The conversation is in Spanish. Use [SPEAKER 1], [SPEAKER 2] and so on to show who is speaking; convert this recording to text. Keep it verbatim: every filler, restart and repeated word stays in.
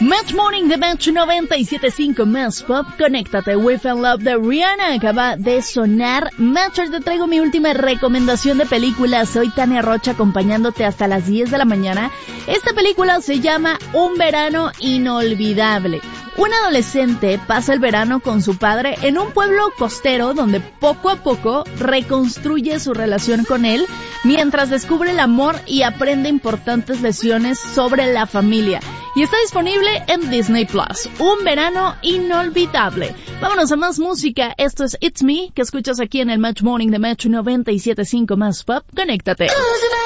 [SPEAKER 1] Match Morning de Match noventa y siete punto cinco más Pop. Conéctate. We Fell in Love de Rihanna acaba de sonar. Matcher, te traigo mi última recomendación de película. Soy Tania Rocha, acompañándote hasta las diez de la mañana. Esta película se llama Un verano inolvidable. Un adolescente pasa el verano con su padre en un pueblo costero donde poco a poco reconstruye su relación con él mientras descubre el amor y aprende importantes lecciones sobre la familia. Y está disponible en Disney Plus. Un verano inolvidable. Vámonos a más música. Esto es It's Me, que escuchas aquí en el Match Morning de Match noventa y siete punto cinco más Pop. Conéctate.